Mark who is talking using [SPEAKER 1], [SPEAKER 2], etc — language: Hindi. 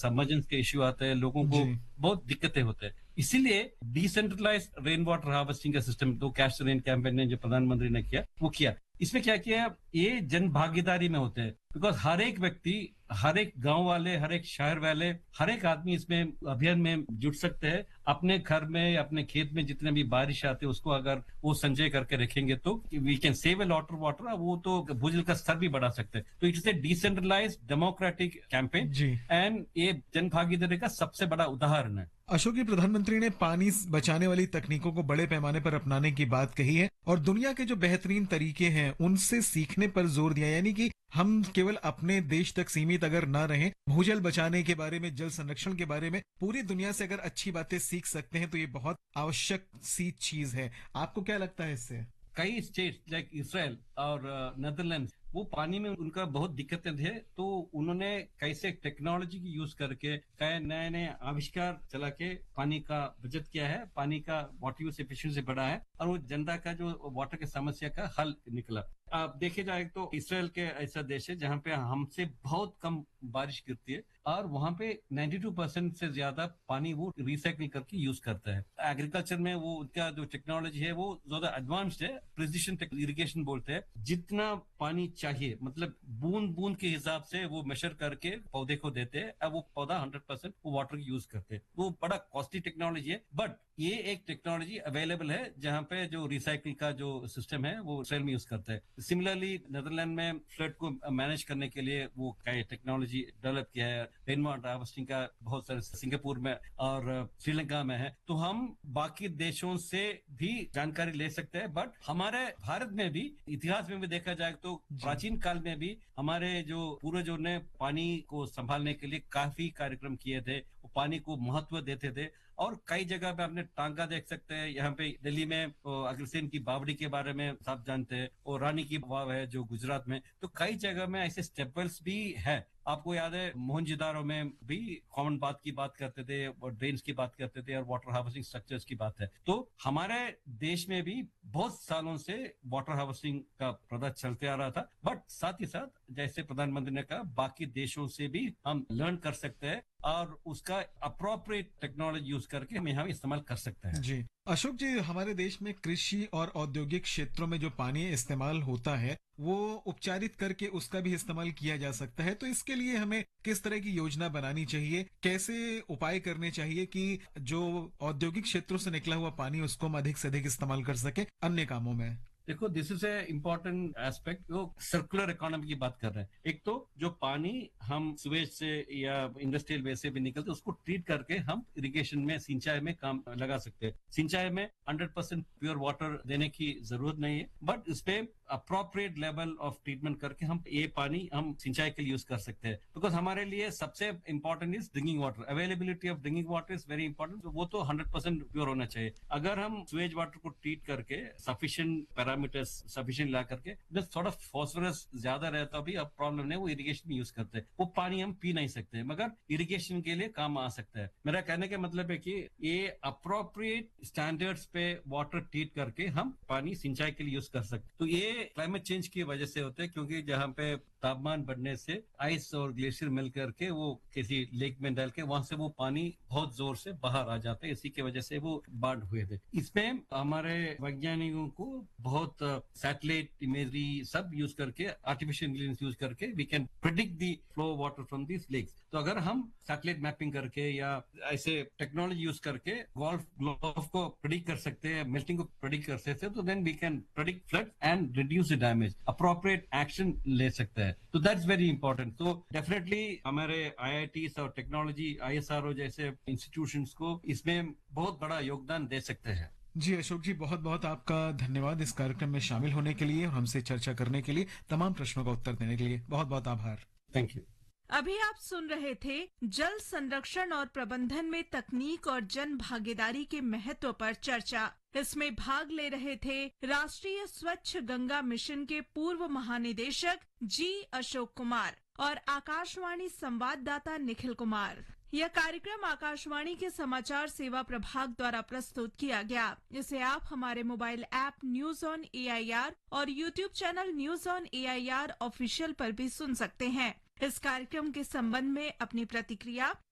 [SPEAKER 1] सबमर्जेंस के इश्यू आते हैं, लोगों को
[SPEAKER 2] जी।
[SPEAKER 1] बहुत दिक्कतें होते हैं। इसीलिए डिसेंट्रलाइज रेन वाटर हार्वेस्टिंग का सिस्टम, तो कैच द रेन कैंपेन ने जो प्रधानमंत्री ने किया वो किया। इसमें क्या किया, ये जन भागीदारी में होते हैं, बिकॉज हर एक व्यक्ति, हर एक गांव वाले, हर एक शहर वाले, हर एक आदमी इसमें अभियान में जुट सकते हैं। अपने घर में, अपने खेत में जितने भी बारिश आते हैं उसको अगर वो संचय करके रखेंगे तो we can save a lot of water, वो तो भूजल का स्तर भी बढ़ा सकते हैं। तो it's a decentralise democratic campaign
[SPEAKER 2] ji.
[SPEAKER 1] And ये जन भागीदारी का सबसे बड़ा उदाहरण है।
[SPEAKER 2] अशोक जी, प्रधानमंत्री ने पानी बचाने वाली तकनीकों को बड़े पैमाने पर अपनाने की बात कही है और दुनिया के जो बेहतरीन तरीके हैं उनसे सीखने पर जोर दिया, यानी कि हम केवल अपने देश तक सीमित अगर ना रहें, भूजल बचाने के बारे में, जल संरक्षण के बारे में पूरी दुनिया से अगर अच्छी बातें सीख सकते हैं तो ये बहुत आवश्यक सी चीज है। आपको क्या लगता है इससे?
[SPEAKER 1] कई स्टेट लाइक इसराइल और नेदरलैंड, वो पानी में उनका बहुत दिक्कतें थे, तो उन्होंने कैसे टेक्नोलॉजी की यूज करके कई नए नए आविष्कार चला के पानी का बचत किया है, पानी का वाटर यूज एफिशिएंसी बढ़ा है, और वो जनता का जो वाटर की समस्या का हल निकला। आप देखे जाए तो इसराइल के ऐसा देश है जहाँ पे हमसे बहुत कम बारिश गिरती है, और वहां पे 92% से ज्यादा पानी वो रिसाइकिल करके यूज करता है। एग्रीकल्चर में वो उनका जो टेक्नोलॉजी है वो ज्यादा एडवांस्ड है, प्रिसिशन इरिगेशन बोलते हैं। जितना पानी चाहिए, मतलब बूंद बूंद के हिसाब से वो मेजर करके पौधे को देते हैं, अब वो पौधा 100% वो वाटर यूज करते हैं। वो बड़ा कॉस्टली टेक्नोलॉजी है, बट ये एक टेक्नोलॉजी अवेलेबल है जहाँ पे जो रिसाइकिल का जो सिस्टम है वो इसराइल में यूज करता है। सिमिलरली नेदरलैंड में फ्लड को मैनेज करने के लिए वो कई टेक्नोलॉजी डेवलप किया है। रेन वाटर हार्वेस्टिंग का बहुत सारे सिंगापुर में और श्रीलंका में है। तो हम बाकी देशों से भी जानकारी ले सकते हैं, बट हमारे भारत में भी इतिहास में भी देखा जाए तो प्राचीन काल में भी हमारे जो पूर्वजों ने पानी को संभालने के लिए काफी कार्यक्रम किए थे, वो पानी को महत्व देते थे। और कई जगह पे आपने टांगा देख सकते हैं, यहाँ पे दिल्ली में अग्रसेन की बावड़ी के बारे में सब जानते हैं, और रानी की वाव है जो गुजरात में। तो कई जगह में ऐसे स्टेपवेल्स भी है। आपको याद है मोहनजोदारो में भी कॉमन बात की बात करते थे, और ड्रेन्स की बात करते थे, और वाटर हार्वेस्टिंग स्ट्रक्चर्स की बात है। तो हमारे देश में भी बहुत सालों से वाटर हार्वेस्टिंग का प्रोडक्ट चलते आ रहा था, बट साथ ही साथ जैसे प्रधानमंत्री ने कहा, बाकी देशों से भी हम लर्न कर सकते हैं और उसका अप्रोप्रिएट टेक्नोलॉजी यूज करके हम यहाँ इस्तेमाल कर सकते हैं।
[SPEAKER 2] जी। अशोक जी, हमारे देश में कृषि और औद्योगिक क्षेत्रों में जो पानी इस्तेमाल होता है वो उपचारित करके उसका भी इस्तेमाल किया जा सकता है। तो इसके लिए हमें किस तरह की योजना बनानी चाहिए, कैसे उपाय करने चाहिए कि जो औद्योगिक क्षेत्रों से निकला हुआ पानी उसको हम अधिक से अधिक इस्तेमाल कर सके अन्य कामों में?
[SPEAKER 1] देखो, this is a important aspect. वो सर्कुलर इकोनॉमी की बात कर रहे हैं। एक तो जो पानी हम सुवेज से या इंडस्ट्रियल वेस्ट से भी निकलते उसको ट्रीट करके हम इरिगेशन में, सिंचाई में काम लगा सकते हैं। सिंचाई में 100% प्योर वाटर देने की जरूरत नहीं है, बट इस पे अप्रोप्रिएट लेवल ऑफ ट्रीटमेंट करके हम ये पानी हम सिंचाई के लिए यूज कर सकते हैं। बिकॉज हमारे लिए सबसे important is drinking water. Availability of drinking water is very important. वो तो 100% प्योर होना चाहिए। अगर हम सुवेज वाटर को ट्रीट करके सफिशिएंट पैरामीटर्स सफिशिएंट ला करके, थोड़ा फॉस्फोरस ज्यादा रहता भी अब प्रॉब्लम नहीं, वो इरिगेशन में यूज करते हैं। वो पानी हम पी नहीं सकते, मगर इरिगेशन के लिए काम आ सकता है। मेरा कहने का मतलब है कि ये अप्रोप्रिएट स्टैंडर्ड्स पे वाटर ट्रीट करके हम पानी सिंचाई के लिए यूज कर सकते। तो ये क्लाइमेट चेंज की वजह से होते हैं, क्योंकि जहाँ पे तापमान बढ़ने से आइस और ग्लेशियर मिल करके वो किसी लेक में डाल के वहां से वो पानी बहुत जोर से बाहर आ जाता है। इसी की वजह से वो बाढ़ हुए थे। इसमें हमारे वैज्ञानिकों को बहुत सैटेलाइट इमेजरी सब यूज करके, आर्टिफिशियल इंटेलिजेंस यूज करके we can predict the flow water from this lakes. तो अगर हम सैटेलाइट मैपिंग करके या ऐसे टेक्नोलॉजी यूज करके गोल्फ ग्लोव को प्रिडिक्ट कर सकते हैं, मेल्टिंग को प्रिडिक्ट कर सकते हैं, तो then we can predict flood and reduce the damage, appropriate action ले सकते हैं। तो दैट्स वेरी इंपॉर्टेंट। तो डेफिनेटली हमारे आईआईटीज और टेक्नोलॉजी आईएसआरओ जैसे इंस्टीट्यूशंस को इसमें बहुत बड़ा योगदान दे सकते हैं।
[SPEAKER 2] जी अशोक जी, बहुत बहुत आपका धन्यवाद इस कार्यक्रम में शामिल होने के लिए और हमसे चर्चा करने के लिए, तमाम प्रश्नों का उत्तर देने के लिए बहुत बहुत आभार।
[SPEAKER 1] Thank you.
[SPEAKER 3] अभी आप सुन रहे थे जल संरक्षण और प्रबंधन में तकनीक और जन भागीदारी के महत्व पर चर्चा। इसमें भाग ले रहे थे राष्ट्रीय स्वच्छ गंगा मिशन के पूर्व महानिदेशक जी अशोक कुमार और आकाशवाणी संवाददाता निखिल कुमार। यह कार्यक्रम आकाशवाणी के समाचार सेवा प्रभाग द्वारा प्रस्तुत किया गया। इसे आप हमारे mobile app news on AIR और YouTube channel news on AIR official पर भी सुन सकते हैं। इस कार्यक्रम के संबंध में अपनी प्रतिक्रिया